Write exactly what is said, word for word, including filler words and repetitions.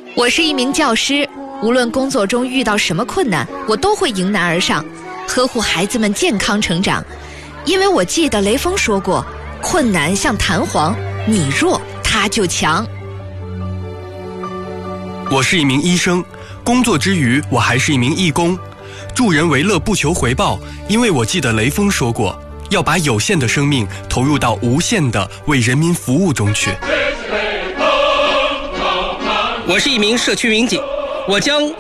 我是一名教师，无论工作中遇到什么困难，我都会迎难而上，呵护孩子们健康成长。因为我记得雷锋说过，困难像弹簧，你弱他就强。 我是一名医生，工作之余我还是一名义工，助人为乐不求回报，因为我记得雷锋说过，要把有限的生命投入到无限的为人民服务中去。 我是一名社区民警，我将